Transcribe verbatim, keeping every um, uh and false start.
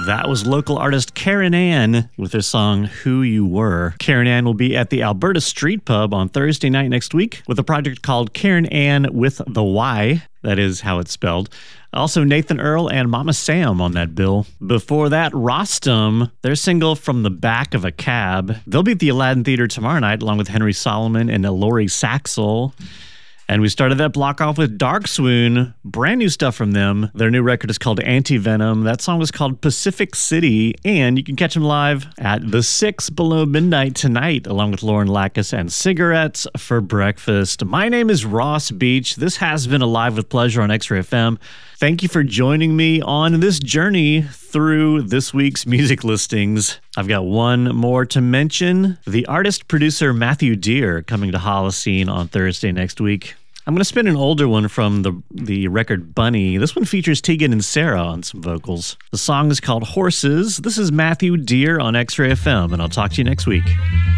That was local artist Karen Ann with her song Who You Were. Karen Ann will be at the Alberta Street Pub on Thursday night next week with a project called Karen Ann with the Y. That is how it's spelled. Also, Nathan Earl and Mama Sam on that bill. Before that, Rostam, their single From the Back of a Cab. They'll be at the Aladdin Theater tomorrow night along with Henry Solomon and Lori Saxel. And we started that block off with Dark Swoon, brand new stuff from them. Their new record is called Anti-Venom. That song was called Pacific City, and you can catch them live at the Six Below Midnight tonight, along with Lauren Lackus and Cigarettes for Breakfast. My name is Ross Beach. This has been Alive with Pleasure on X-Ray F M. Thank you for joining me on this journey through this week's music listings. I've got one more to mention. The artist-producer Matthew Deere coming to Holocene on Thursday next week. I'm going to spin an older one from the, the record Bunny. This one features Tegan and Sarah on some vocals. The song is called Horses. This is Matthew Deere on X-Ray F M, and I'll talk to you next week.